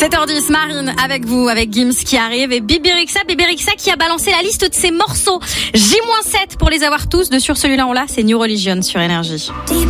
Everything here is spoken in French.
7h10, Marine avec vous, avec Gims qui arrive et Bibi Rexha qui a balancé la liste de ses morceaux. J-7 pour les avoir tous. De sur celui-là, on l'a, c'est New Religion sur Énergie.